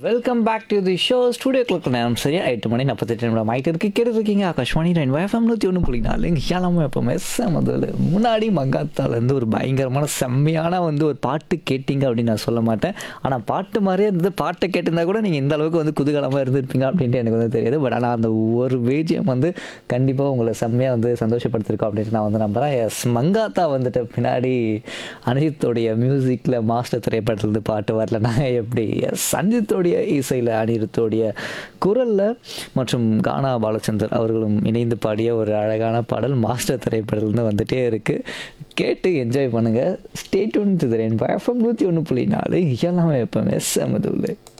Welcome back to the show. ஸ்டூடியோக்குள்ள நேரம் சரியா 8 மணி 48 நிமிடம் ஆகிட்டு இருக்கு. கேட்டுருக்கீங்க ஆகாஷ்வாணி 101.4 எல்லாமே எப்பவுமே முதல்ல முன்னாடி மங்காத்தாலேருந்து ஒரு பயங்கரமான செம்மையான ஒரு பாட்டு கேட்டிங்க அப்படின்னு நான் சொல்ல மாட்டேன். ஆனால் பாட்டு மாதிரியே இருந்தது. பாட்டை கேட்டிருந்தா கூட நீங்கள் இந்த அளவுக்கு குதூகலமாக இருந்திருப்பீங்க அப்படின்ட்டு எனக்கு தெரியாது. பட் ஆனால் அந்த ஒரு வேஜியம் கண்டிப்பாக உங்களை செம்மையாக சந்தோஷப்படுத்திருக்கோம் அப்படின்ட்டு நான் நம்புகிறேன். எஸ், மங்காத்தா பின்னாடி அனிருத்தோடைய மியூசிக்கில் மாஸ்டர் திரைப்படத்துலேருந்து பாட்டு வரலன்னா எப்படி? எஸ், அனிருத்தோடைய இசையில் அனிருத்தோடைய குரலில் மற்றும் கானா பாலச்சந்தர் அவர்களும் இணைந்து பாடிய ஒரு அழகான பாடல் மாஸ்டர் திரைப்படத்துலேருந்து வந்துட்டே இருக்குது. கேட்டு என்ஜாய் பண்ணுங்கள். Stay tune to the rainbow FM 101.4 எல்லாமே எப்பவுமே செமதுள்ளு.